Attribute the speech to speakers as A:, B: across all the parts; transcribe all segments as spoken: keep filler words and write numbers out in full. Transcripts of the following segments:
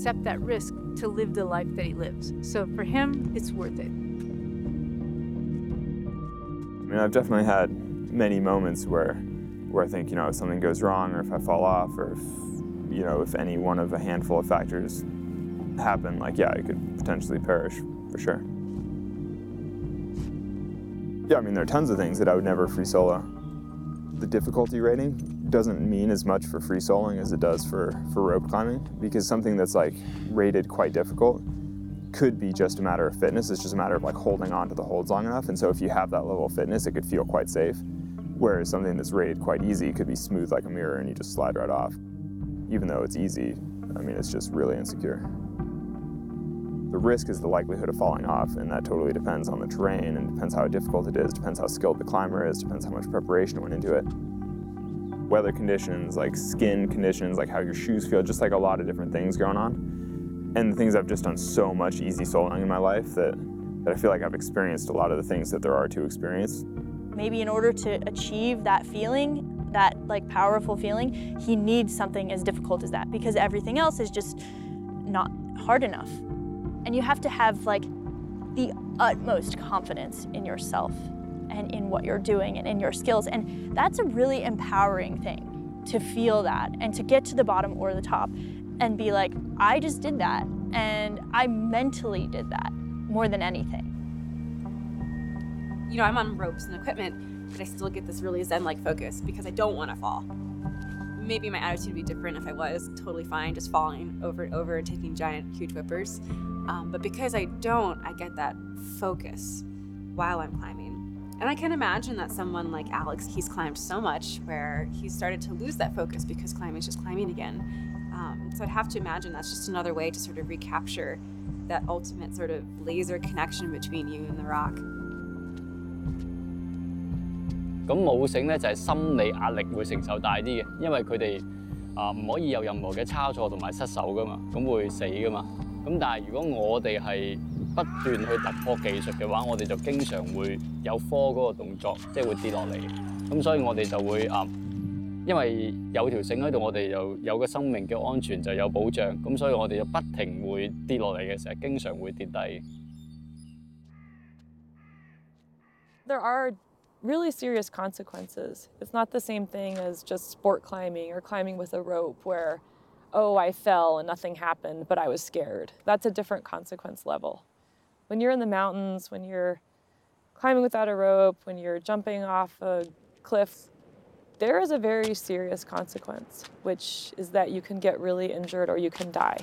A: accept that risk to live the life that he lives. So for him, it's worth it.
B: I mean, I've definitely had many moments where, where I think, you know, if something goes wrong, or if I fall off, or if, you know, if any one of a handful of factors happen, like, yeah, I could potentially perish, for sure. Yeah, I mean, there are tons of things that I would never free solo. The difficulty rating doesn't mean as much for free soloing as it does for, for rope climbing, because something that's like rated quite difficult could be just a matter of fitness. It's just a matter of like holding on to the holds long enough. And so if you have that level of fitness, it could feel quite safe. Whereas something that's rated quite easy could be smooth like a mirror and you just slide right off. Even though it's easy, I mean, it's just really insecure. The risk is the likelihood of falling off, and that totally depends on the terrain, and depends how difficult it is, depends how skilled the climber is, depends how much preparation went into it. Weather conditions, like skin conditions, like how your shoes feel, just like a lot of different things going on. And the things I've just done so much easy soloing in my life that, that I feel like I've experienced a lot of the things that there are to experience.
C: Maybe in order to achieve that feeling, that like powerful feeling, he needs something as difficult as that, because everything else is just not hard enough. And you have to have like the utmost confidence in yourself and in what you're doing and in your skills. And that's a really empowering thing, to feel that and to get to the bottom or the top and be like, I just did that. And I mentally did that more than anything.
D: You know, I'm on ropes and equipment, but I still get this really zen-like focus because I don't want to fall. Maybe my attitude would be different if I was totally fine just falling over and over and taking giant, huge whippers. Um, but because I don't, I get that focus while I'm climbing. And I can imagine that someone like Alex, he's climbed so much where he's started to lose that focus because climbing is just climbing again. Um, so I'd have to imagine that's just another way to sort of recapture that ultimate sort of laser connection between you and the rock.
E: 咁舞繩咧就係心理壓力會承受大啲嘅，因為佢哋啊唔可以有任何嘅差錯同埋失手噶嘛，咁會死噶嘛。咁但係如果我哋係不斷去突破技術嘅話，我哋就經常會有 fall 嗰個動作，即係會跌落嚟。咁所以我哋就會啊，因為有條繩喺度，我哋就有個生命嘅安全就有保障。咁所以我哋就不停會跌落嚟嘅時候，經常會跌低。
F: There are really serious consequences. It's not the same thing as just sport climbing or climbing with a rope where, oh, I fell and nothing happened, but I was scared. That's a different consequence level. When you're in the mountains, when you're climbing without a rope, when you're jumping off a cliff, there is a very serious consequence, which is that you can get really injured or you can die.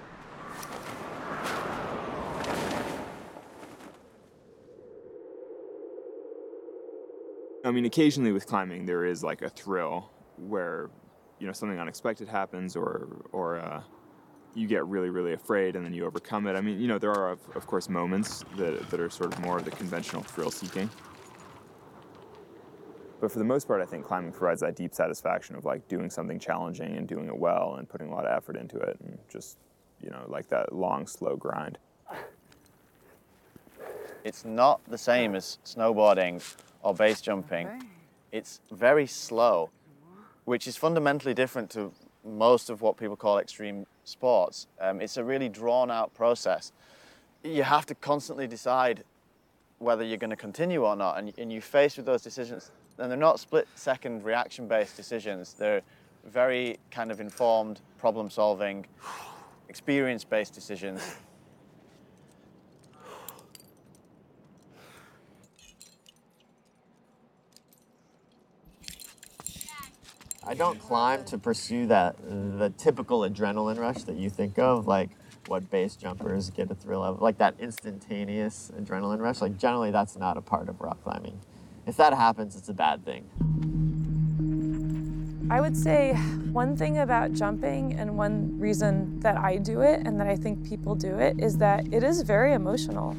B: I mean, occasionally with climbing, there is like a thrill where, you know, something unexpected happens, or or uh, you get really, really afraid and then you overcome it. I mean, you know, there are, of, of course, moments that, that are sort of more of the conventional thrill-seeking. But for the most part, I think climbing provides that deep satisfaction of like doing something challenging and doing it well and putting a lot of effort into it, and just, you know, like that long, slow grind.
G: It's not the same as snowboarding or base jumping. Okay. It's very slow, which is fundamentally different to most of what people call extreme sports. Um, it's a really drawn out process. You have to constantly decide whether you're going to continue or not, and, and you're faced with those decisions. And they're not split-second reaction-based decisions. They're very kind of informed, problem-solving, experience-based decisions. I don't climb to pursue that, the typical adrenaline rush that you think of, like what base jumpers get a thrill of, like that instantaneous adrenaline rush. Like generally that's not a part of rock climbing. If that happens, it's a bad thing.
F: I would say one thing about jumping, and one reason that I do it and that I think people do it, is that it is very emotional.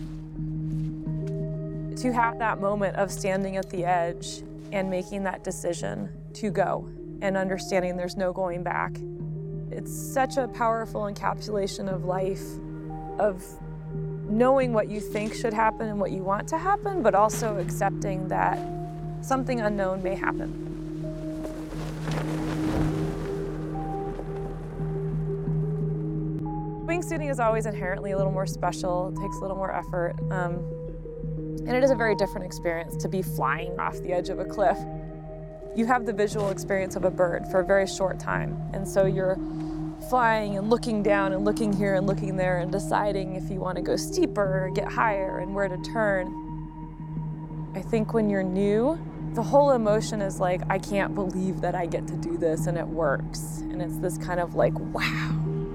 F: To have that moment of standing at the edge and making that decision to go and understanding there's no going back. It's such a powerful encapsulation of life, of knowing what you think should happen and what you want to happen, but also accepting that something unknown may happen. Wingsuiting is always inherently a little more special. It takes a little more effort. Um, and it is a very different experience to be flying off the edge of a cliff. You have the visual experience of a bird for a very short time. And so you're flying and looking down and looking here and looking there and deciding if you want to go steeper or get higher and where to turn. I think when you're new, the whole emotion is like, I can't believe that I get to do this and it works. And it's this kind of like, wow.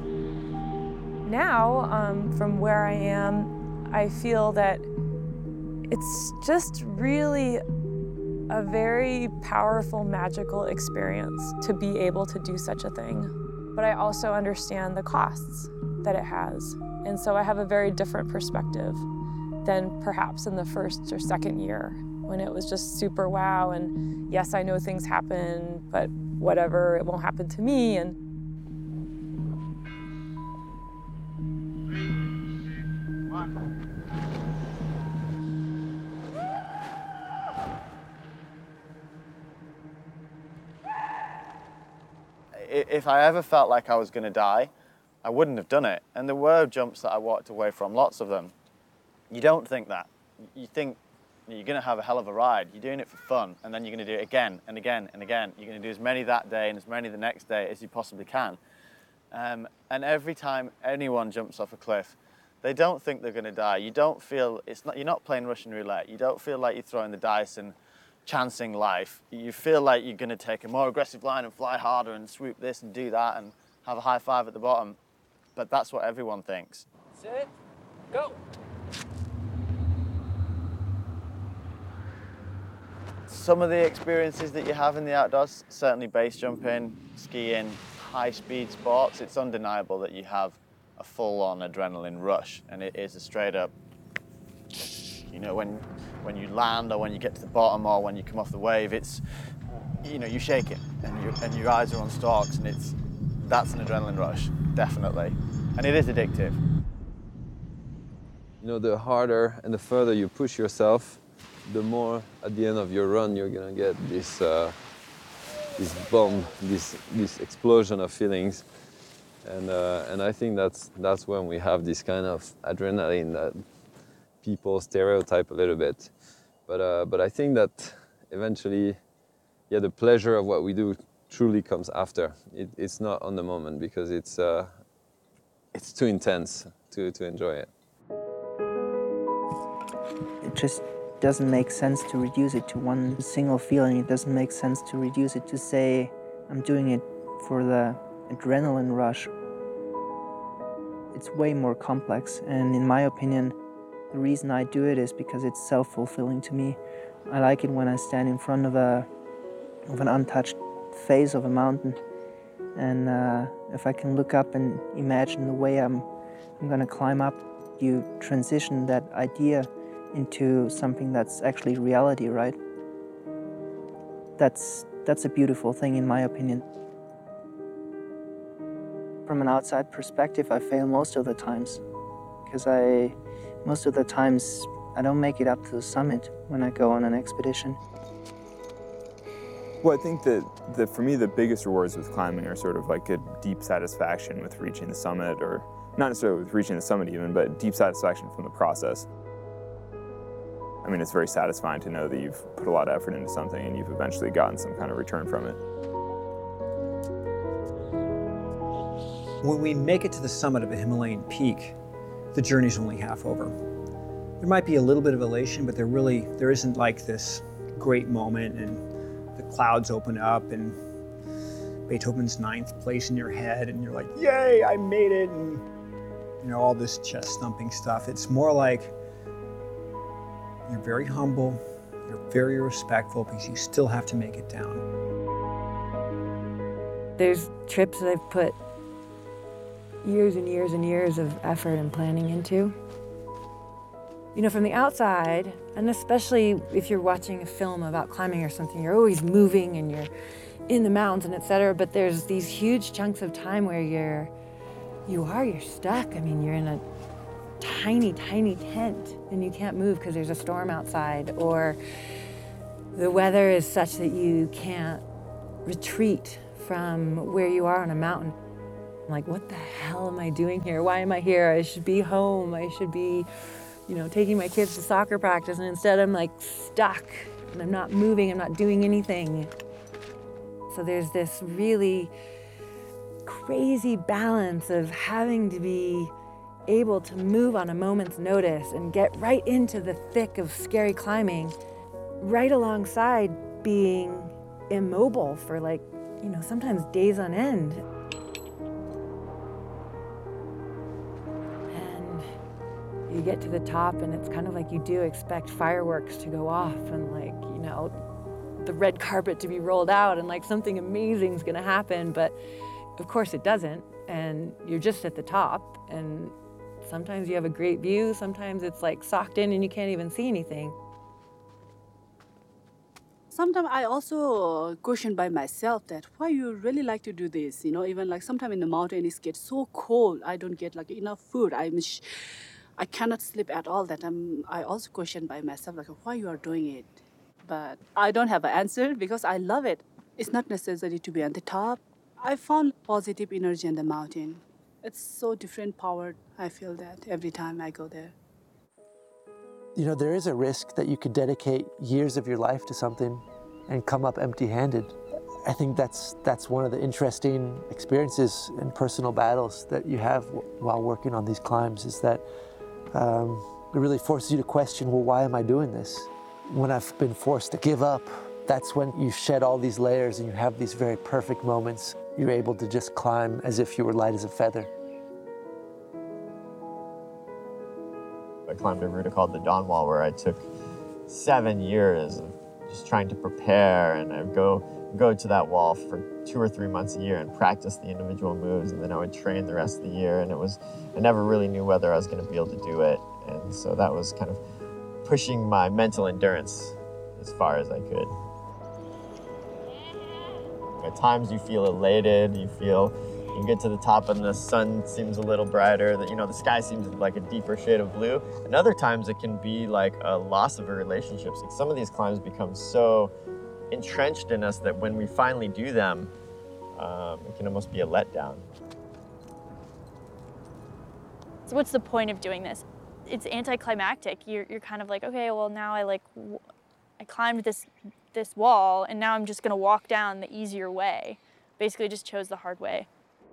F: Now, um, from where I am, I feel that it's just really a very powerful, magical experience to be able to do such a thing. But I also understand the costs that it has. And so I have a very different perspective than perhaps in the first or second year when it was just super wow. And yes, I know things happen, but whatever, it won't happen to me. And
G: if I ever felt like I was going to die, I wouldn't have done it. And there were jumps that I walked away from, lots of them. You don't think that. You think you're going to have a hell of a ride. You're doing it for fun, and then you're going to do it again and again and again. You're going to do as many that day and as many the next day as you possibly can. Um, and every time anyone jumps off a cliff, they don't think they're going to die. You don't feel, it's not, you're not playing Russian roulette. You don't feel like you're throwing the dice and chancing life. You feel like you're going to take a more aggressive line and fly harder and swoop this and do that and have a high five at the bottom. But that's what everyone thinks.
E: Sit, go.
G: Some of the experiences that you have in the outdoors, certainly base jumping, skiing, high-speed sports, it's undeniable that you have a full-on adrenaline rush, and it is a straight-up, you know, when when you land or when you get to the bottom or when you come off the wave, it's, you know, you shake it and, you, and your eyes are on stalks, and it's, that's an adrenaline rush, definitely. And it is addictive.
H: You know, the harder and the further you push yourself, the more at the end of your run you're gonna get this uh, this bomb, this this explosion of feelings, and uh, and I think that's that's when we have this kind of adrenaline that people stereotype a little bit, but uh, but I think that eventually, yeah, the pleasure of what we do truly comes after. It, it's not on the moment because it's uh, it's too intense to to enjoy it.
I: It just doesn't make sense to reduce it to one single feeling. It doesn't make sense to reduce it to say, I'm doing it for the adrenaline rush. It's way more complex, and in my opinion, the reason I do it is because it's self-fulfilling to me. I like it when I stand in front of a of an untouched face of a mountain, and uh, if I can look up and imagine the way I'm, I'm gonna climb up, you transition that idea into something that's actually reality, right? That's, that's a beautiful thing in my opinion. From an outside perspective, I fail most of the times because I, most of the times, I don't make it up to the summit when I go on an expedition.
B: Well, I think that, that for me, the biggest rewards with climbing are sort of like a deep satisfaction with reaching the summit, or not necessarily with reaching the summit even, but deep satisfaction from the process. I mean, it's very satisfying to know that you've put a lot of effort into something and you've eventually gotten some kind of return from it.
J: When we make it to the summit of a Himalayan peak, the journey's only half over. There might be a little bit of elation, but there really, there isn't like this great moment and the clouds open up and Beethoven's Ninth Place in your head and you're like, yay, I made it, and you know, all this chest thumping stuff. It's more like you're very humble, you're very respectful because you still have to make it down.
K: There's trips that I've put years and years and years of effort and planning into. You know, from the outside, and especially if you're watching a film about climbing or something, you're always moving and you're in the mountains and et cetera, but there's these huge chunks of time where you're, you are, you're stuck. I mean, you're in a tiny, tiny tent and you can't move because there's a storm outside, or the weather is such that you can't retreat from where you are on a mountain. I'm like, what the hell am I doing here? Why am I here? I should be home. I should be, you know, taking my kids to soccer practice, and instead I'm like stuck and I'm not moving, I'm not doing anything. So there's this really crazy balance of having to be able to move on a moment's notice and get right into the thick of scary climbing, right alongside being immobile for like, you know, sometimes days on end. And you get to the top and it's kind of like you do expect fireworks to go off and like, you know, the red carpet to be rolled out and like something amazing is gonna happen, but of course it doesn't, and you're just at the top, and sometimes you have a great view, sometimes it's like socked in and you can't even see anything.
L: Sometimes I also question by myself that why you really like to do this, you know, even like sometimes in the mountain it gets so cold, I don't get like enough food, I'm sh I cannot sleep at all, that I'm, I also question by myself like why you are doing it. But I don't have an answer because I love it. It's not necessary to be on the top. I found positive energy in the mountain. It's so different powered, I feel that every time I go there.
M: You know, there is a risk that you could dedicate years of your life to something and come up empty-handed. I think that's, that's one of the interesting experiences and personal battles that you have while working on these climbs, is that um, it really forces you to question, well, why am I doing this? When I've been forced to give up, that's when you shed all these layers and you have these very perfect moments. You're able to just climb as if you were light as a feather.
N: I climbed a route called the Dawn Wall, where I took seven years of just trying to prepare, and I would go go to that wall for two or three months a year and practice the individual moves, and then I would train the rest of the year, and it was, I never really knew whether I was going to be able to do it, and so that was kind of pushing my mental endurance as far as I could. At times you feel elated, you feel, you get to the top and the sun seems a little brighter, that, you know, the sky seems like a deeper shade of blue. And other times it can be like a loss of a relationship. Like some of these climbs become so entrenched in us that when we finally do them, um, it can almost be a letdown.
C: So what's the point of doing this? It's anticlimactic. You're, you're kind of like, okay, well now I like, w I climbed this, this wall and now I'm just gonna walk down the easier way. Basically just chose the hard way.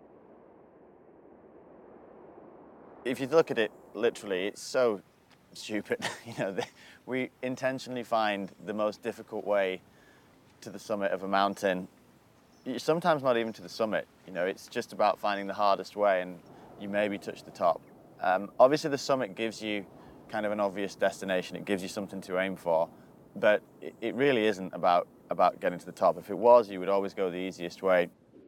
G: If you look at it literally, it's so stupid. You know, the, we intentionally find the most difficult way to the summit of a mountain. Sometimes not even to the summit. You know, it's just about finding the hardest way, and you maybe touch the top. Um, obviously, the summit gives you kind of an obvious destination. It gives you something to aim for, but it, it really isn't about about getting to the top. If it was, you would always go the easiest way.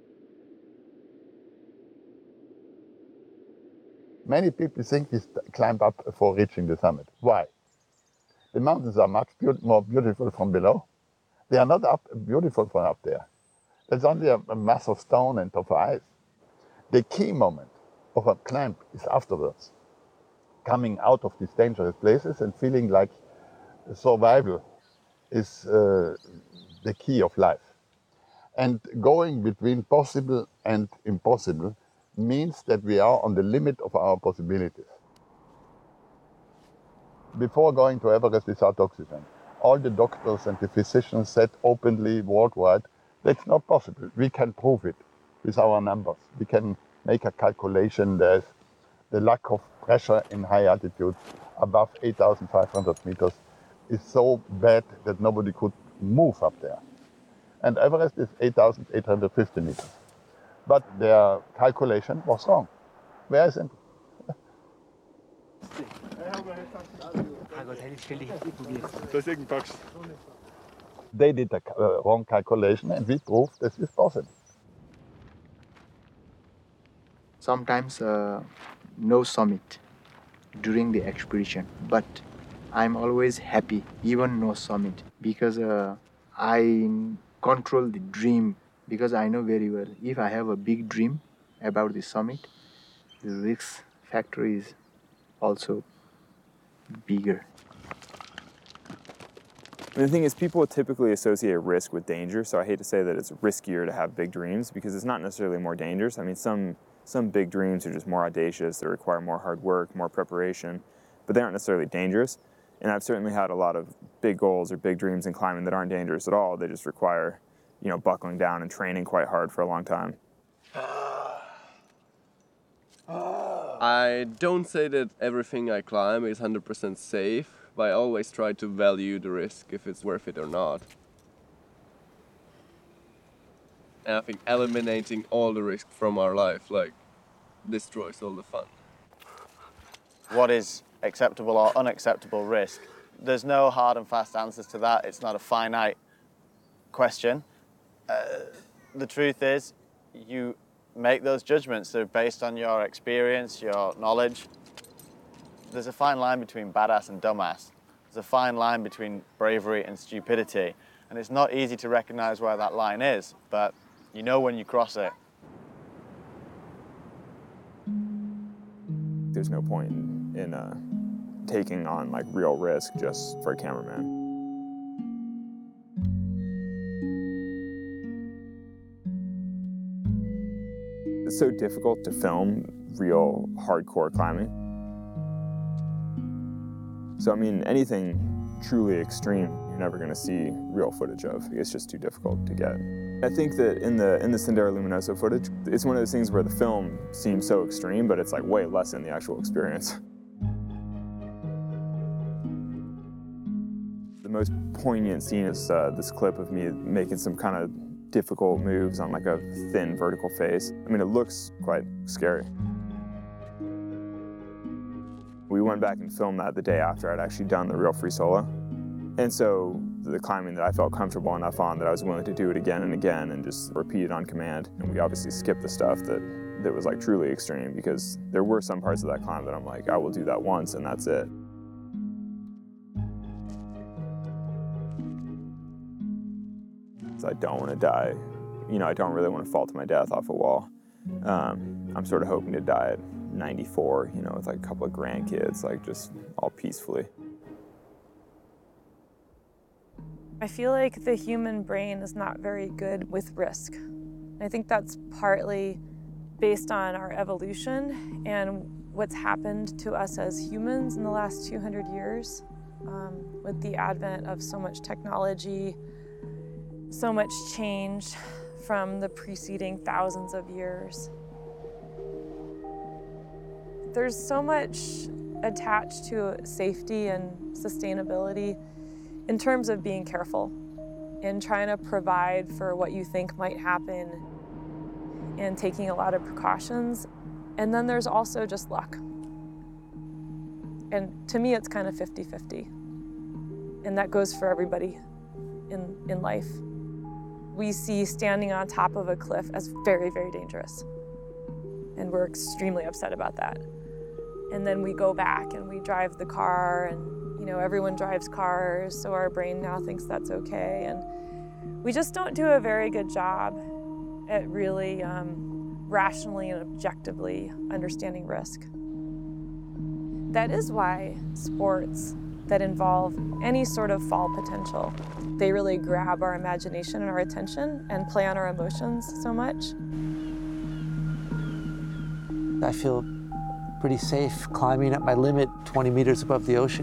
O: Many people think we climb up for reaching the summit. Why? The mountains are much be more beautiful from below. They are not up beautiful from up there. There's only a, a mass of stone and of ice. The key moment of a climb is afterwards. Coming out of these dangerous places and feeling like survival is uh, the key of life. And going between possible and impossible means that we are on the limit of our possibilities. Before going to Everest without oxygen, all the doctors and the physicians said openly worldwide, that's not possible. We can prove it with our numbers. We can make a calculation. There's the lack of pressure in high altitude above eight thousand five hundred meters is so bad that nobody could move up there. And Everest is eight thousand eight hundred fifty meters. But their calculation was wrong. Where is it? They did the uh, wrong calculation, and we proved this is possible.
P: Sometimes uh, no summit during the expedition, but I'm always happy, even no summit, because uh, I control the dream. Because I know very well, if I have a big dream about the summit, the risk factor is also bigger.
B: The thing is, people typically associate risk with danger, so I hate to say that it's riskier to have big dreams, because it's not necessarily more dangerous. I mean, some Some big dreams are just more audacious, they require more hard work, more preparation, but they aren't necessarily dangerous. And I've certainly had a lot of big goals or big dreams in climbing that aren't dangerous at all. They just require, you know, buckling down and training quite hard for a long time.
Q: I don't say that everything I climb is one hundred percent safe, but I always try to value the risk if it's worth it or not. And I think eliminating all the risk from our life, like, destroys all the fun.
G: What is acceptable or unacceptable risk? There's no hard and fast answers to that. It's not a finite question. Uh, the truth is, you make those judgments. They're based on your experience, your knowledge. There's a fine line between badass and dumbass. There's a fine line between bravery and stupidity. And it's not easy to recognize where that line is, but you know when you cross it.
B: There's no point in, in uh, taking on like real risk just for a cameraman. It's so difficult to film real hardcore climbing. So I mean, anything truly extreme, you're never going to see real footage of. It's just too difficult to get. I think that in the in the Sendero Luminoso footage, it's one of those things where the film seems so extreme, but it's like way less in the actual experience. The most poignant scene is uh, this clip of me making some kind of difficult moves on like a thin vertical face. I mean, it looks quite scary. We went back and filmed that the day after I'd actually done the real free solo. And so the climbing that I felt comfortable enough on that I was willing to do it again and again and just repeat it on command. And we obviously skipped the stuff that, that was like truly extreme, because there were some parts of that climb that I'm like, I will do that once and that's it. So I don't want to die. You know, I don't really want to fall to my death off a wall. Um, I'm sort of hoping to die at ninety-four, you know, with like a couple of grandkids, like just all peacefully.
F: I feel like the human brain is not very good with risk. I think that's partly based on our evolution and what's happened to us as humans in the last two hundred years, um, with the advent of so much technology, so much change from the preceding thousands of years. There's so much attached to safety and sustainability in terms of being careful and trying to provide for what you think might happen and taking a lot of precautions. And then there's also just luck. And to me, it's kind of fifty fifty. And that goes for everybody in, in life. We see standing on top of a cliff as very, very dangerous. And we're extremely upset about that. And then we go back and we drive the car, and you know, everyone drives cars, so our brain now thinks that's okay. And we just don't do a very good job at really um, rationally and objectively understanding risk. That is why sports that involve any sort of fall potential, they really grab our imagination and our attention and play on our emotions so much.
M: I feel pretty safe climbing at my limit twenty meters above the ocean.